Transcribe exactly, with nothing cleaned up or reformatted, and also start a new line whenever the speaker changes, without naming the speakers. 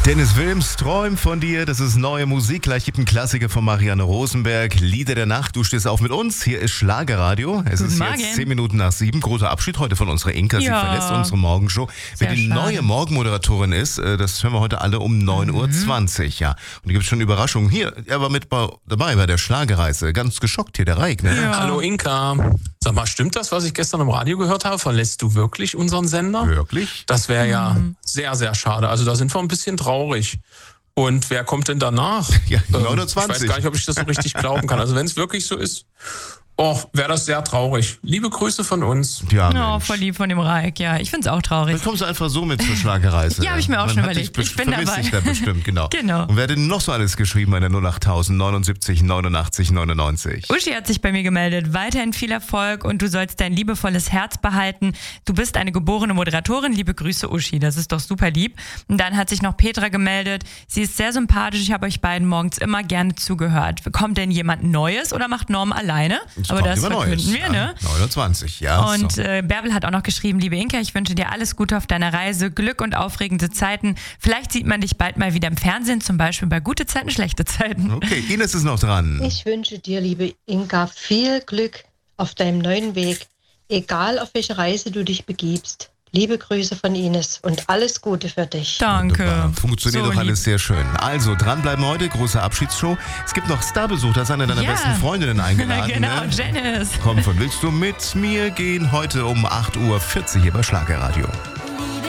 Dennis Wilms, Träum von dir, das ist neue Musik. Gleich gibt ein Klassiker von Marianne Rosenberg, Lieder der Nacht. Du stehst auf mit uns, hier ist Schlagerradio. Es
Guten
ist
Morgen.
jetzt zehn Minuten nach sieben. Großer Abschied heute von unserer Inka, sie
Ja.
verlässt unsere Morgenshow. Wer
Sehr
die
schade.
neue Morgenmoderatorin ist, äh, das hören wir heute alle um neun Uhr zwanzig. Ja. Und da gibt es schon Überraschungen. Hier, er war mit bei, dabei bei der Schlagerreise. Ganz geschockt hier, der Reik, ne?
Ja.
Hallo Inka. Sag mal, stimmt das, was ich gestern im Radio gehört habe? Verlässt du wirklich unseren Sender?
Wirklich?
Das wäre ja sehr, sehr schade. Also da sind wir ein bisschen traurig. Und wer kommt denn danach?
Ja,
Ähm,
neun Uhr
Ich
zwanzig.
weiß gar nicht, ob ich das so richtig glauben kann. Also wenn es wirklich so ist, oh, wäre das sehr traurig. Liebe Grüße von uns.
Ja,
Oh,
Mensch.
voll lieb von dem Reik, ja. Ich find's auch traurig.
Dann kommst du einfach so mit zur Schlagerreise.
Ja, hab ich mir auch
Man
schon
hat
überlegt.
dich
Ich bin
vermisst
dabei.
dich da bestimmt, genau.
Genau.
Und wer hat denn noch so alles geschrieben bei der null acht tausend neunundsiebzig neunundachtzig neunundneunzig?
Uschi hat sich bei mir gemeldet. Weiterhin viel Erfolg und du sollst dein liebevolles Herz behalten. Du bist eine geborene Moderatorin. Liebe Grüße, Uschi. Das ist doch super lieb. Und dann hat sich noch Petra gemeldet. Sie ist sehr sympathisch. Ich habe euch beiden morgens immer gerne zugehört. Kommt denn jemand Neues oder macht Norm alleine?
Es
Aber
kommt
das
immer
verkünden
Neues.
wir, ne?
Ja, neunundzwanzig, ja.
Und
so.
äh, Bärbel hat auch noch geschrieben, liebe Inka, ich wünsche dir alles Gute auf deiner Reise, Glück und aufregende Zeiten. Vielleicht sieht man dich bald mal wieder im Fernsehen, zum Beispiel bei gute Zeiten, schlechte Zeiten.
Okay, Ines ist noch dran.
Ich wünsche dir, liebe Inka, viel Glück auf deinem neuen Weg, egal auf welche Reise du dich begibst. Liebe Grüße von Ines und alles Gute für dich.
Danke.
Wunderbar. Funktioniert
So
doch alles
lieb.
sehr schön. Also, dranbleiben heute, große Abschiedsshow. Es gibt noch Starbesuch, da ist eine deiner
Ja.
besten Freundinnen eingeladen.
Genau,
ne?
Janice.
Komm, von willst du mit mir gehen? Heute um acht Uhr vierzig hier bei Schlagerradio.